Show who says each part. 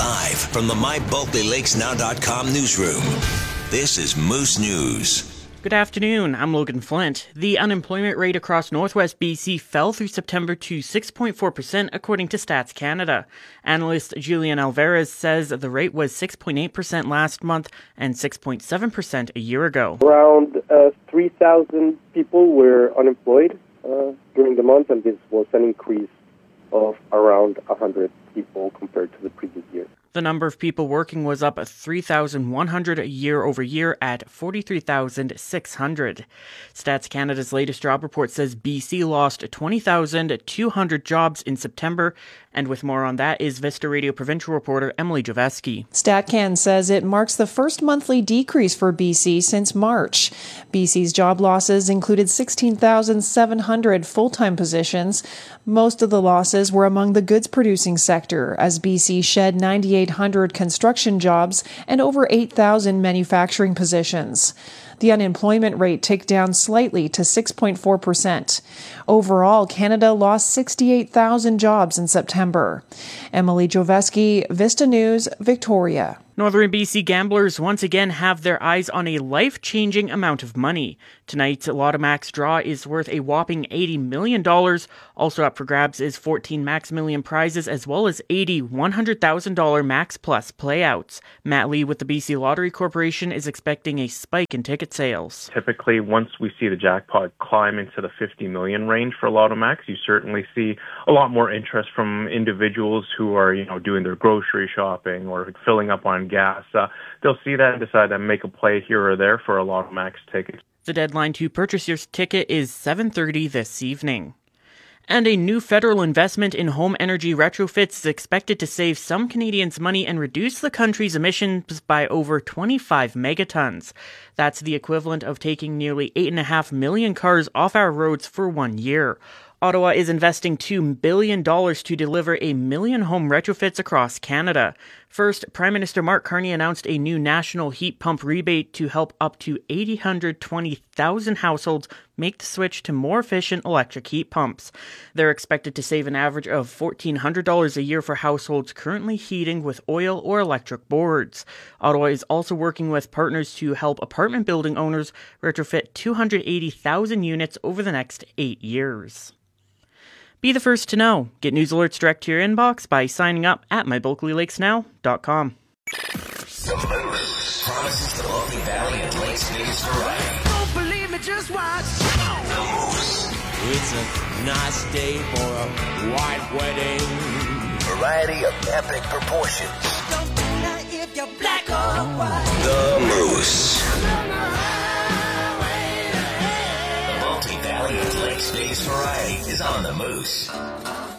Speaker 1: Live from the MyBulkleyLakesNow.com newsroom, this is Moose News.
Speaker 2: Good afternoon, I'm Logan Flint. The unemployment rate across Northwest BC fell through September to 6.4% according to Stats Canada. Analyst Julian Alvarez says the rate was 6.8% last month and 6.7% a year ago.
Speaker 3: Around 3,000 people were unemployed during the month, and this was an increase of around 100 people compared to the previous year.
Speaker 2: The number of people working was up 3,100 year over year at 43,600. Stats Canada's latest job report says BC lost 20,200 jobs in September, and with more on that is Vista Radio provincial reporter Emily Joveski.
Speaker 4: StatCan says it marks the first monthly decrease for BC since March. BC's job losses included 16,700 full-time positions. Most of the losses were among the goods-producing sector, as BC shed 9,800 construction jobs and over 8,000 manufacturing positions. The unemployment rate ticked down slightly to 6.4%. Overall, Canada lost 68,000 jobs in September. Emily Joveski, Vista News, Victoria.
Speaker 2: Northern BC gamblers once again have their eyes on a life-changing amount of money. Tonight's Lotto Max draw is worth a whopping $80 million. Also up for grabs is 14 Max Million prizes as well as 80 $100,000 Max Plus playouts. Matt Lee with the BC Lottery Corporation is expecting a spike in ticket sales.
Speaker 5: Typically, once we see the jackpot climb into the 50 million range for Lotto Max, you certainly see a lot more interest from individuals who are, doing their grocery shopping or filling up on gas. They'll see that and decide to make a play here or there for a Lotto Max ticket.
Speaker 2: The deadline to purchase your ticket is 7:30 this evening. And a new federal investment in home energy retrofits is expected to save some Canadians money and reduce the country's emissions by over 25 megatons. That's the equivalent of taking nearly 8.5 million cars off our roads for 1 year. Ottawa is investing $2 billion to deliver 1 million home retrofits across Canada. First, Prime Minister Mark Carney announced a new national heat pump rebate to help up to 820,000 households make the switch to more efficient electric heat pumps. They're expected to save an average of $1,400 a year for households currently heating with oil or electric boards. Ottawa is also working with partners to help apartment building owners retrofit 280,000 units over the next 8 years. Be the first to know. Get news alerts direct to your inbox by signing up at MyBulkleyLakesNow.com.
Speaker 1: The Moose promises the Bulkley Valley and Lakes biggest variety.
Speaker 6: Don't believe me, just watch.
Speaker 1: The Moose.
Speaker 7: It's a nice day for a white wedding.
Speaker 1: Variety of epic proportions.
Speaker 6: Don't matter if you're black or white.
Speaker 1: The Moose. The Bulkley Valley and Lakes biggest variety is on The Moose.